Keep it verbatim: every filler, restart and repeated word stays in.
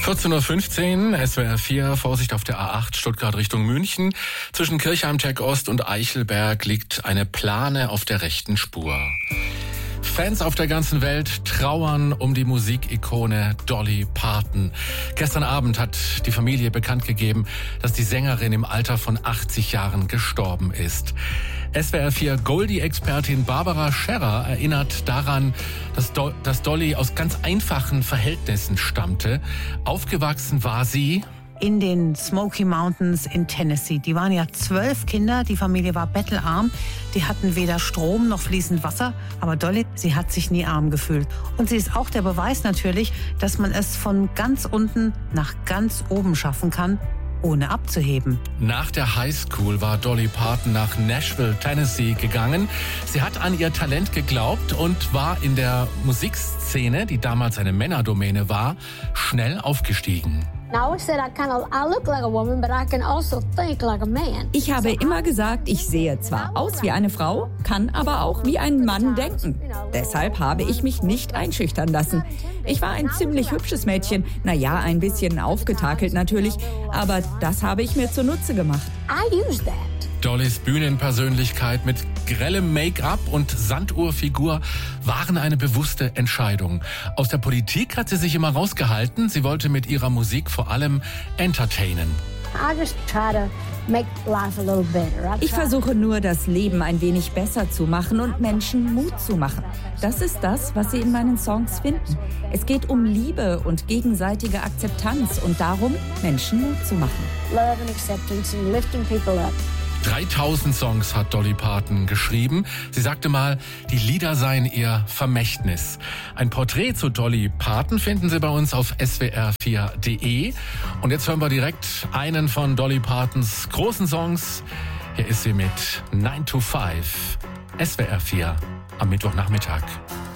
vierzehn Uhr fünfzehn, S W R vier, Vorsicht auf der A acht, Stuttgart Richtung München. Zwischen Kirchheim-Tech Ost und Eichelberg liegt eine Plane auf der rechten Spur. Fans auf der ganzen Welt trauern um die Musikikone Dolly Parton. Gestern Abend hat die Familie bekannt gegeben, dass die Sängerin im Alter von achtzig Jahren gestorben ist. S W R vier Goldie-Expertin Barbara Scherrer erinnert daran, dass, Do- dass Dolly aus ganz einfachen Verhältnissen stammte. Aufgewachsen war sie in den Smoky Mountains in Tennessee. Die waren ja zwölf Kinder, die Familie war bettelarm, die hatten weder Strom noch fließend Wasser, aber Dolly, sie hat sich nie arm gefühlt. Und sie ist auch der Beweis natürlich, dass man es von ganz unten nach ganz oben schaffen kann, ohne abzuheben. Nach der Highschool war Dolly Parton nach Nashville, Tennessee gegangen. Sie hat an ihr Talent geglaubt und war in der Musikszene, die damals eine Männerdomäne war, schnell aufgestiegen. Ich habe immer gesagt, ich sehe zwar aus wie eine Frau, kann aber auch wie ein Mann denken. Deshalb habe ich mich nicht einschüchtern lassen. Ich war ein ziemlich hübsches Mädchen, naja, ein bisschen aufgetakelt natürlich, aber das habe ich mir zunutze gemacht. Dollys Bühnenpersönlichkeit mit grellem Make-up und Sanduhrfigur waren eine bewusste Entscheidung. Aus der Politik hat sie sich immer rausgehalten. Sie wollte mit ihrer Musik vor allem entertainen. Ich versuche nur, das Leben ein wenig besser zu machen und Menschen Mut zu machen. Das ist das, was Sie in meinen Songs finden. Es geht um Liebe und gegenseitige Akzeptanz und darum, Menschen Mut zu machen. Love and acceptance and lifting people up. dreitausend Songs hat Dolly Parton geschrieben. Sie sagte mal, die Lieder seien ihr Vermächtnis. Ein Porträt zu Dolly Parton finden Sie bei uns auf S W R vier Punkt de. Und jetzt hören wir direkt einen von Dolly Partons großen Songs. Hier ist sie mit nine to five. S W R vier am Mittwochnachmittag.